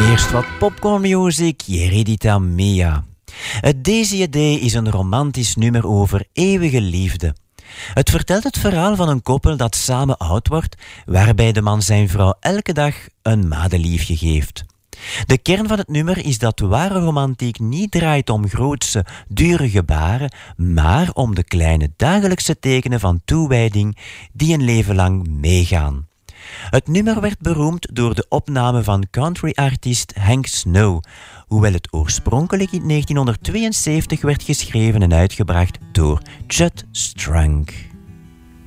Eerst wat popcorn music, Yeridita Mea. Het Daisy a Day is een romantisch nummer over eeuwige liefde. Het vertelt het verhaal van een koppel dat samen oud wordt, waarbij de man zijn vrouw elke dag een madeliefje geeft. De kern van het nummer is dat ware romantiek niet draait om grootse, dure gebaren, maar om de kleine dagelijkse tekenen van toewijding die een leven lang meegaan. Het nummer werd beroemd door de opname van country-artiest Hank Snow, hoewel het oorspronkelijk in 1972 werd geschreven en uitgebracht door Judd Strunk.